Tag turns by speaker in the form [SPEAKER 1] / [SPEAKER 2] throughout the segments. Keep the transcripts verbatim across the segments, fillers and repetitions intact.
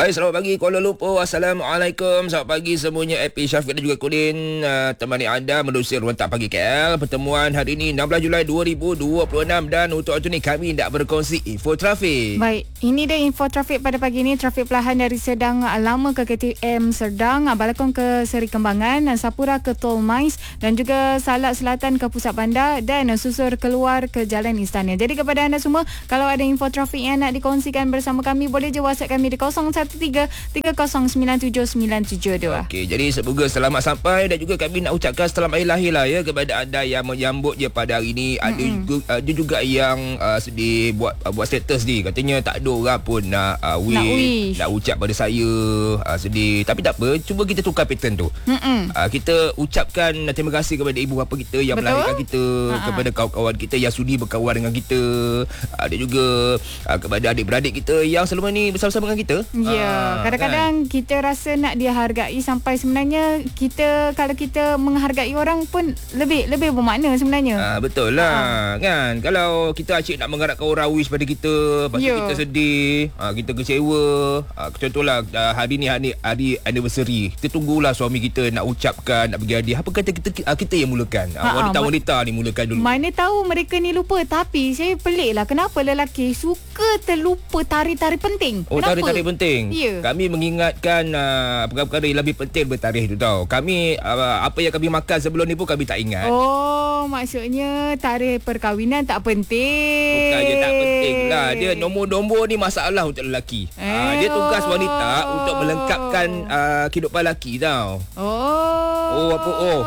[SPEAKER 1] Baik, selamat pagi Kuala Lumpur. Assalamualaikum. Selamat pagi semuanya. Epi Syafiq dan juga Kudin uh, temani anda menerusi Rentak Pagi K L. Pertemuan hari ini enam belas Julai dua ribu dua puluh enam dan untuk waktu ini kami nak berkongsi info trafik.
[SPEAKER 2] Baik, ini dia info trafik pada pagi ini. Trafik perlahan dari Sedang Lama ke K T M Serdang, Balakong ke Seri Kembangan, Sapura ke Tol Mais dan juga Salak Selatan ke Pusat Bandar dan Susur keluar ke Jalan Istana. Jadi kepada anda semua, kalau ada info trafik yang nak dikongsikan bersama kami, boleh je WhatsApp kami di kosong satu tiga tiga kosong sembilan tujuh sembilan tujuh dua.
[SPEAKER 1] Okey, jadi semoga selamat sampai dan juga kami nak ucapkan selamat hari lahir lah ya kepada anda yang menyambut je pada hari ini. Mm-hmm. Ada juga, ada juga yang uh, sedih buat uh, buat status ni, katanya tak ada orang pun nak uh, wish, nak, wish. nak ucap pada saya, uh, sedih. Tapi tak apa, cuba kita tukar pattern tu. Uh, kita ucapkan terima kasih kepada ibu bapa kita yang Betul? melahirkan kita, Ha-ha. kepada kawan-kawan kita yang sudi berkawan dengan kita, ada juga uh, kepada adik-beradik kita yang selama ni bersama-sama dengan kita.
[SPEAKER 2] Ya, ah, kadang-kadang kan? kita rasa nak dihargai, sampai sebenarnya kita kalau kita menghargai orang pun lebih lebih bermakna sebenarnya.
[SPEAKER 1] Ah, betul lah. Ah. Kan, kalau kita asyik nak mengharapkan orang wish pada kita, lepas tu kita sedih, ah, kita kecewa. Ah, contohlah ah, hari ni hari, hari anniversary, kita tunggulah suami kita nak ucapkan, nak bagi hadiah. Apa kata kita kita yang mulakan? Ah, wanita-wanita ni mulakan dulu.
[SPEAKER 2] Mana tahu mereka ni lupa, tapi saya pelik lah kenapa lelaki suka terlupa tari-tari penting.
[SPEAKER 1] Oh,
[SPEAKER 2] kenapa?
[SPEAKER 1] Tari-tari penting.
[SPEAKER 2] Ya.
[SPEAKER 1] Kami mengingatkan uh, perkara-perkara yang lebih penting bertarikh tu tau. Kami uh, apa yang kami makan sebelum ni pun kami tak ingat.
[SPEAKER 2] Oh, maksudnya tarikh perkahwinan tak penting.
[SPEAKER 1] Bukan je tak penting lah. Dia nombor-nombor ni masalah untuk lelaki. Eh, uh, dia tugas wanita untuk melengkapkan uh, kehidupan lelaki tau.
[SPEAKER 2] Oh.
[SPEAKER 1] Oh, apa oh.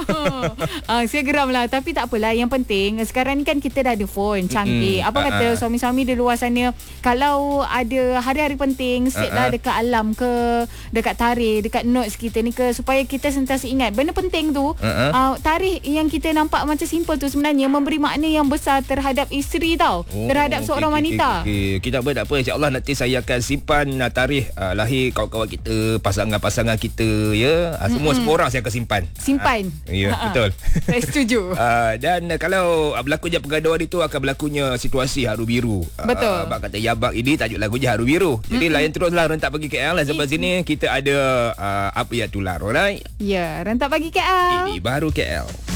[SPEAKER 2] ah, saya geram lah. Tapi tak apalah. Yang penting sekarang ni kan kita dah ada phone canggih. Mm-hmm. Apa kata uh-huh. suami-suami di luar sana, kalau ada hari-hari penting, set lah uh-huh. dekat alam ke, dekat tarikh, dekat notes kita ni ke, supaya kita sentiasa ingat benda penting tu. uh-huh. uh, Tarikh yang kita nampak macam simple tu sebenarnya memberi makna yang besar terhadap isteri tau, oh, terhadap okay, seorang okay, wanita.
[SPEAKER 1] okay, okay. Kita apa tak apa, insyaAllah nanti saya akan simpan uh, tarikh uh, lahir kawan-kawan kita, pasangan-pasangan kita ya. uh, Semua mm-hmm. semua orang saya akan simpan.
[SPEAKER 2] Simpan.
[SPEAKER 1] uh, Ya, uh-huh. betul.
[SPEAKER 2] Saya setuju.
[SPEAKER 1] uh, Dan uh, kalau uh, berlakunya pergaduhan itu akan berlakunya situasi haru biru.
[SPEAKER 2] Betul.
[SPEAKER 1] uh, Abang kata Yabak ini tajuk lagunya Haru Biru. Jadi mm-hmm. layan teruslah Rentak Pagi K L. Sampai sini kita ada uh, apa yang tular, alright?
[SPEAKER 2] Ya, Rentak Pagi K L.
[SPEAKER 1] Ini baru K L.